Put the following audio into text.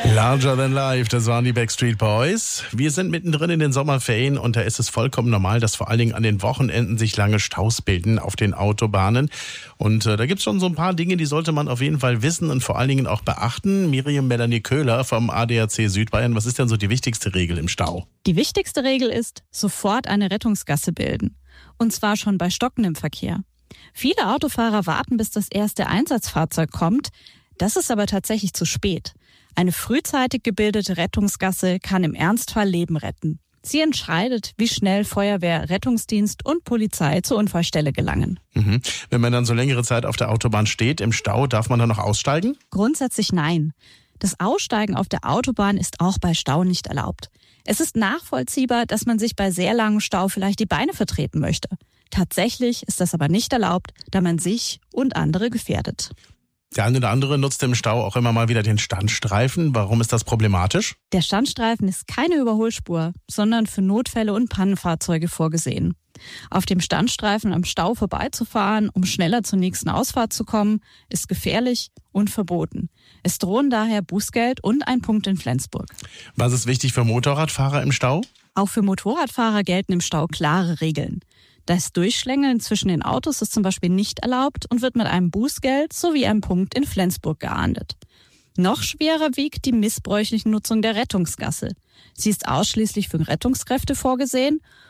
Larger Than Life, das waren die Backstreet Boys. Wir sind mittendrin in den Sommerferien und da ist es vollkommen normal, dass vor allen Dingen an den Wochenenden sich lange Staus bilden auf den Autobahnen. Und da gibt's schon so ein paar Dinge, die sollte man auf jeden Fall wissen und vor allen Dingen auch beachten. Miriam Melanie Köhler vom ADAC Südbayern, was ist denn so die wichtigste Regel im Stau? Die wichtigste Regel ist, sofort eine Rettungsgasse bilden. Und zwar schon bei stockendem Verkehr. Viele Autofahrer warten, bis das erste Einsatzfahrzeug kommt. Das ist aber tatsächlich zu spät. Eine frühzeitig gebildete Rettungsgasse kann im Ernstfall Leben retten. Sie entscheidet, wie schnell Feuerwehr, Rettungsdienst und Polizei zur Unfallstelle gelangen. Wenn man dann so längere Zeit auf der Autobahn steht, im Stau, darf man dann noch aussteigen? Grundsätzlich nein. Das Aussteigen auf der Autobahn ist auch bei Stau nicht erlaubt. Es ist nachvollziehbar, dass man sich bei sehr langem Stau vielleicht die Beine vertreten möchte. Tatsächlich ist das aber nicht erlaubt, da man sich und andere gefährdet. Der eine oder andere nutzt im Stau auch immer mal wieder den Standstreifen. Warum ist das problematisch? Der Standstreifen ist keine Überholspur, sondern für Notfälle und Pannenfahrzeuge vorgesehen. Auf dem Standstreifen am Stau vorbeizufahren, um schneller zur nächsten Ausfahrt zu kommen, ist gefährlich und verboten. Es drohen daher Bußgeld und ein Punkt in Flensburg. Was ist wichtig für Motorradfahrer im Stau? Auch für Motorradfahrer gelten im Stau klare Regeln. Das Durchschlängeln zwischen den Autos ist zum Beispiel nicht erlaubt und wird mit einem Bußgeld sowie einem Punkt in Flensburg geahndet. Noch schwerer wiegt die missbräuchliche Nutzung der Rettungsgasse. Sie ist ausschließlich für Rettungskräfte vorgesehen